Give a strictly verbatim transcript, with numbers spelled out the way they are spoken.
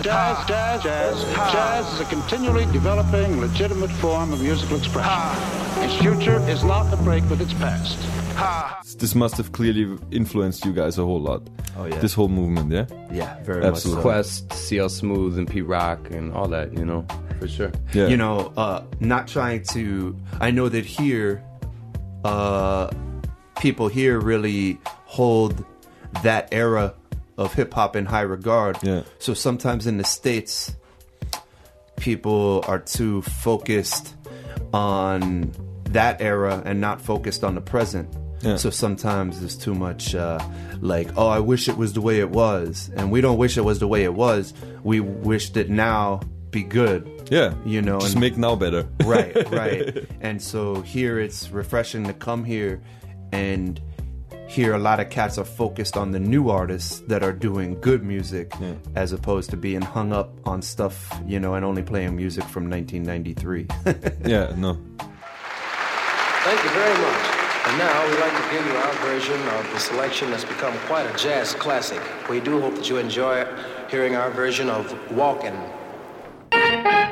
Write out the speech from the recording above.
Jazz, jazz, jazz, jazz is a continually developing, legitimate form of musical expression. Its future is not a break with its past. This must have clearly influenced you guys a whole lot. Oh yeah. This whole movement, yeah? Yeah, very Absolutely. much so. Quest, C L Smooth, and Pete Rock, and all that, you know, for sure. Yeah. You know, uh, not trying to... I know that here, uh, people here really hold that era of hip-hop in high regard. Yeah. So sometimes in the States, people are too focused on that era and not focused on the present. Yeah. So sometimes there's too much uh, like, oh, I wish it was the way it was. And we don't wish it was the way it was. We wish that now be good. Yeah. You know, just and, make now better. Right, right. And so here it's refreshing to come here and hear a lot of cats are focused on the new artists that are doing good music, yeah, as opposed to being hung up on stuff, you know, and only playing music from nineteen ninety-three. Yeah, no. Thank you very much. And now we'd like to give you our version of the selection that's become quite a jazz classic. We do hope that you enjoy hearing our version of Walkin'.